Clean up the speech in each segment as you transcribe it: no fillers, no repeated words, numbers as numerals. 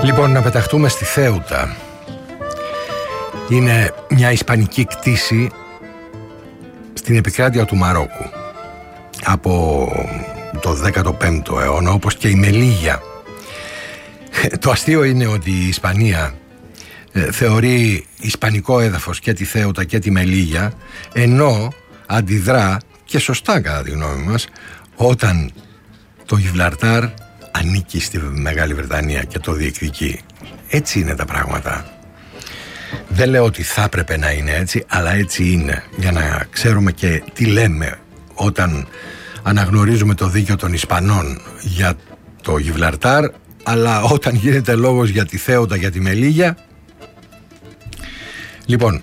Λοιπόν, να πεταχτούμε στη Θέουτα. Είναι μια ισπανική κτήση στην επικράτεια του Μαρόκου από το 15ο αιώνα, όπως και η Μελίγια. Το αστείο είναι ότι η Ισπανία θεωρεί ισπανικό έδαφος και τη Θέουτα και τη Μελίγια, ενώ αντιδρά, και σωστά κατά τη γνώμη μας, όταν το Γιβραλτάρ ανήκει στη Μεγάλη Βρετανία και το διεκδικεί. Έτσι είναι τα πράγματα. Δεν λέω ότι θα έπρεπε να είναι έτσι, αλλά έτσι είναι, για να ξέρουμε και τι λέμε όταν αναγνωρίζουμε το δίκαιο των Ισπανών για το Γιβραλτάρ, αλλά όταν γίνεται λόγος για τη Θέουτα, για τη Μελίγια. Λοιπόν,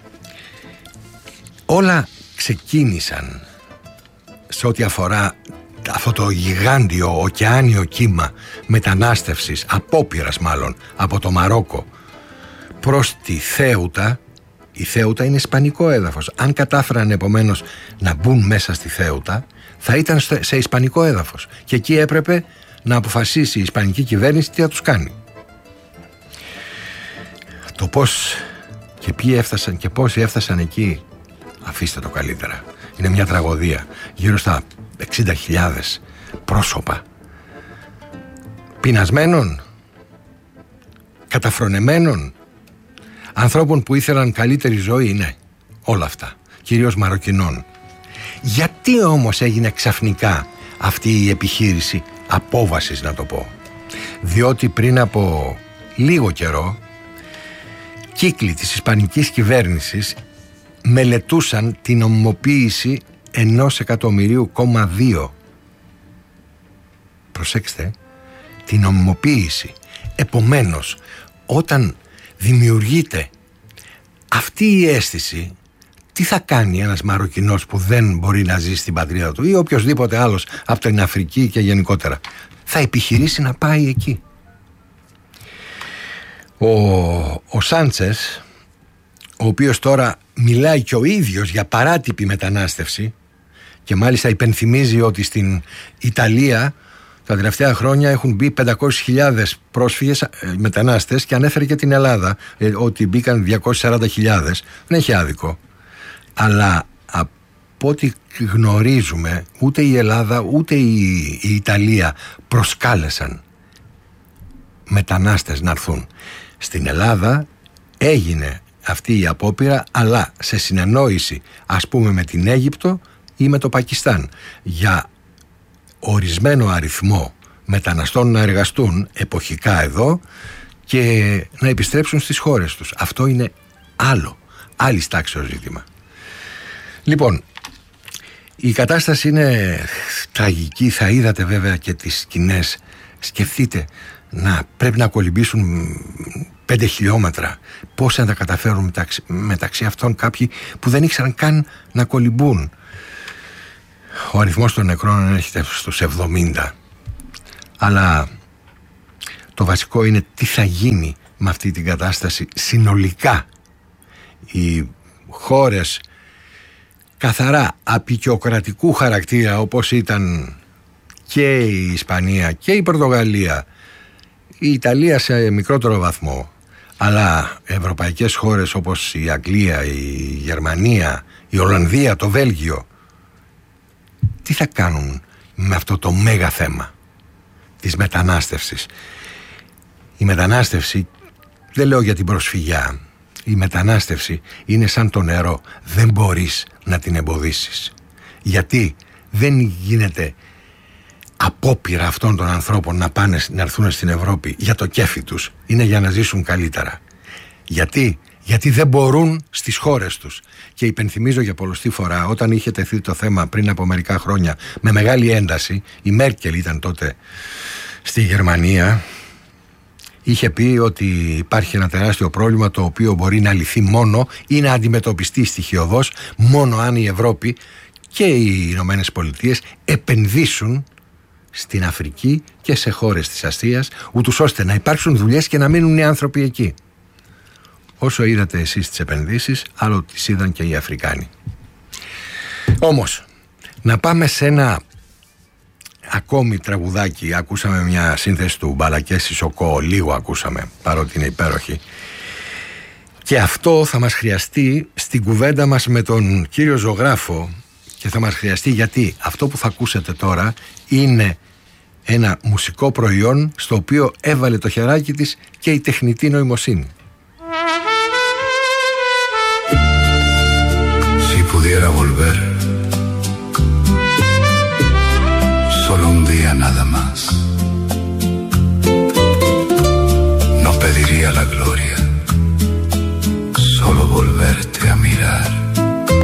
όλα ξεκίνησαν σε ό,τι αφορά αυτό το γιγάντιο ωκεάνιο κύμα μετανάστευσης, απόπειρας μάλλον, από το Μαρόκο προς τη Θέουτα. Η Θέουτα είναι ισπανικό έδαφος. Αν κατάφεραν επομένως να μπουν μέσα στη Θέουτα, θα ήταν σε ισπανικό έδαφος και εκεί έπρεπε να αποφασίσει η ισπανική κυβέρνηση τι θα τους κάνει. Το πώς και ποιοι έφτασαν και πόσοι έφτασαν εκεί, αφήστε το καλύτερα. Είναι μια τραγωδία. Γύρω στα 60.000 πρόσωπα πεινασμένων, καταφρονεμένων, ανθρώπων που ήθελαν καλύτερη ζωή, ναι, όλα αυτά, κυρίως Μαροκινών. Γιατί όμως έγινε ξαφνικά αυτή η επιχείρηση απόβασης, να το πω? Διότι πριν από λίγο καιρό κύκλοι της ισπανικής κυβέρνησης μελετούσαν την νομιμοποίηση 1,2 εκατομμυρίου. Προσέξτε, την νομιμοποίηση. Επομένως, όταν δημιουργείται αυτή η αίσθηση, τι θα κάνει ένας Μαροκινός που δεν μπορεί να ζει στην πατρίδα του ή οποιοσδήποτε άλλος από την Αφρική και γενικότερα? Θα επιχειρήσει να πάει εκεί. Ο Σάντσες, ο οποίος τώρα μιλάει και ο ίδιος για παράτυπη μετανάστευση και μάλιστα υπενθυμίζει ότι στην Ιταλία τα τελευταία χρόνια έχουν μπει 500.000 πρόσφυγες μετανάστες και ανέφερε και την Ελλάδα ότι μπήκαν 240.000. Δεν έχει άδικο. Αλλά από ό,τι γνωρίζουμε, ούτε η Ελλάδα ούτε η Ιταλία προσκάλεσαν μετανάστες να έρθουν. Στην Ελλάδα έγινε αυτή η απόπειρα, αλλά σε συνεννόηση, ας πούμε, με την Αίγυπτο ή με το Πακιστάν, για ορισμένο αριθμό μεταναστών να εργαστούν εποχικά εδώ και να επιστρέψουν στις χώρες τους. Αυτό είναι άλλη τάξεως ζήτημα. Λοιπόν, η κατάσταση είναι τραγική. Θα είδατε βέβαια και τις σκηνές. Σκεφτείτε, πρέπει να κολυμπήσουν 5 χιλιόμετρα. Πώς θα τα καταφέρουν μεταξύ αυτών κάποιοι που δεν ήξεραν καν να κολυμπούν? Ο αριθμός των νεκρών έρχεται στους 70. Αλλά το βασικό είναι τι θα γίνει με αυτή την κατάσταση συνολικά. Οι χώρες καθαρά απεικιοκρατικού χαρακτήρα, όπως ήταν και η Ισπανία και η Πορτογαλία, η Ιταλία σε μικρότερο βαθμό, αλλά ευρωπαϊκές χώρες όπως η Αγγλία, η Γερμανία, η Ολλανδία, το Βέλγιο, τι θα κάνουν με αυτό το μέγα θέμα της μετανάστευσης? Η μετανάστευση, δεν λέω για την προσφυγιά, η μετανάστευση είναι σαν το νερό. Δεν μπορείς να την εμποδίσεις. Γιατί δεν γίνεται απόπειρα αυτών των ανθρώπων να έρθουν στην Ευρώπη για το κέφι τους. Είναι για να ζήσουν καλύτερα. Γιατί δεν μπορούν στις χώρες τους. Και υπενθυμίζω για πολλοστή φορά, όταν είχε τεθεί το θέμα πριν από μερικά χρόνια με μεγάλη ένταση, η Μέρκελ ήταν τότε στη Γερμανία, είχε πει ότι υπάρχει ένα τεράστιο πρόβλημα το οποίο μπορεί να λυθεί μόνο ή να αντιμετωπιστεί στοιχειωδώς μόνο αν η Ευρώπη και οι Ηνωμένες Πολιτείες επενδύσουν στην Αφρική και σε χώρες της Ασίας, ούτως ώστε να υπάρξουν δουλειές και να μείνουν οι άνθρωποι εκεί. Όσο είδατε εσείς τις επενδύσεις, άλλο τις είδαν και οι Αφρικάνοι. Όμως, να πάμε σε ένα ακόμη τραγουδάκι. Ακούσαμε μια σύνθεση του Μπαλακέ Σισοκό, λίγο ακούσαμε, παρότι είναι υπέροχη. Και αυτό θα μας χρειαστεί στην κουβέντα μας με τον κύριο ζωγράφο, και θα μας χρειαστεί γιατί αυτό που θα ακούσετε τώρα είναι ένα μουσικό προϊόν στο οποίο έβαλε το χεράκι της και η τεχνητή νοημοσύνη. Si pudiera volver solo un día nada más, no pediría la gloria, solo volverte a mirar.